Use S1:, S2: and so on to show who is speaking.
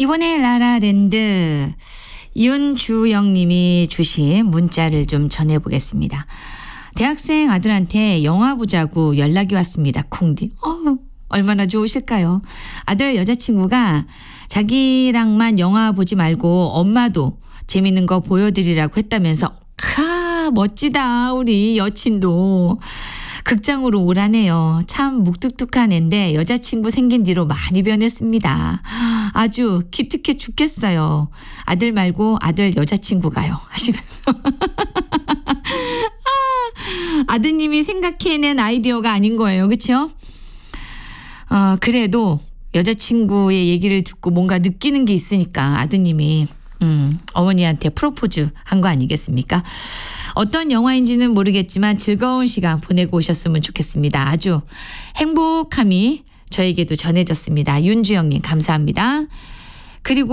S1: 이번에 라라랜드 윤주영 님이 주신 문자를 좀 전해보겠습니다. 대학생 아들한테 영화 보자고 연락이 왔습니다. 콩디. 얼마나 좋으실까요? 아들 여자친구가 자기랑만 영화 보지 말고 엄마도 재밌는 거 보여드리라고 했다면서 멋지다 우리 여친도. 극장으로 오라네요. 참 묵뚝뚝한 앤데 여자친구 생긴 뒤로 많이 변했습니다. 아주 기특해 죽겠어요. 아들 말고 아들 여자친구가요. 하시면서. 아드님이 생각해낸 아이디어가 아닌 거예요. 그렇죠? 그래도 여자친구의 얘기를 듣고 뭔가 느끼는 게 있으니까 아드님이 어머니한테 프로포즈 한 거 아니겠습니까? 어떤 영화인지는 모르겠지만 즐거운 시간 보내고 오셨으면 좋겠습니다. 아주 행복함이 저에게도 전해졌습니다. 윤주영님 감사합니다. 그리고